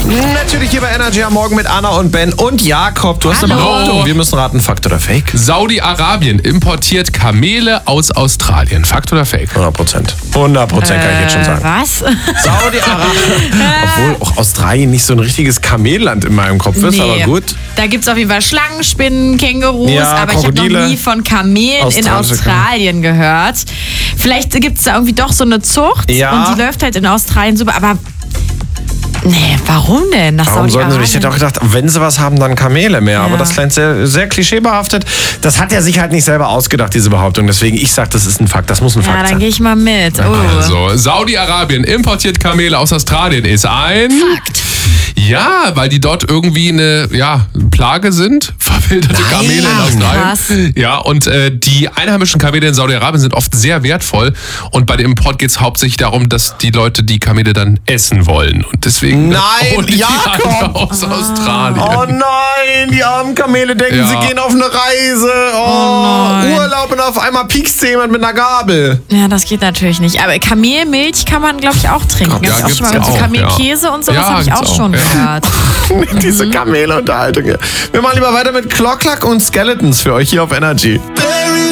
Natürlich hier bei Energy am Morgen mit Anna und Ben und Jakob. Du hast eine Behauptung. Wir müssen raten, Fakt oder Fake? Saudi-Arabien importiert Kamele aus Australien. Fakt oder Fake? 100%. 100% kann ich jetzt schon sagen. Was? Saudi-Arabien. Obwohl auch Australien nicht so ein richtiges Kamelland in meinem Kopf ist, aber gut. Da gibt es auf jeden Fall Schlangen, Spinnen, Kängurus, Ja, aber ich habe Krokodile. noch nie von Kamelen in Australien gehört. Vielleicht gibt es da irgendwie doch so eine Zucht Ja. und die läuft halt in Australien super, aber nee, warum denn? Nach Warum sollten sie? Ich Saudi-Arabien? hätte auch gedacht, wenn sie was haben, dann Kamele mehr. Aber das klingt sehr, sehr klischeebehaftet. Das hat er sich halt nicht selber ausgedacht, diese Behauptung. Deswegen, ich sage, das ist ein Fakt. Das muss ein Ja, Fakt dann sein. gehe ich mal mit. Also, Saudi-Arabien importiert Kamele aus Australien ist ein... Fakt. Ja, weil die dort irgendwie eine Plage sind. Verwilderte Kamele in Australien. krass. Ja, und die einheimischen Kamele in Saudi-Arabien sind oft sehr wertvoll. Und bei dem Import geht es hauptsächlich darum, dass die Leute die Kamele dann essen wollen. Und deswegen Nein, holen die Jakob! alle aus Australien. Oh nein, die armen Kamele denken, Ja. sie gehen auf eine Reise. nein. Urlaub und auf einmal piekst jemand mit einer Gabel. Ja, das geht natürlich nicht. Aber Kamelmilch kann man, glaube ich, auch trinken. Ja, Hab ich auch gibt's schon mal ja so auch, Kamelkäse und sowas Ja, habe ich gibt's auch auch, schon ja. gehört. Diese Kamele-Unterhaltung hier. Wir machen lieber weiter mit Clock Clock und Skeletons für euch hier auf Energy.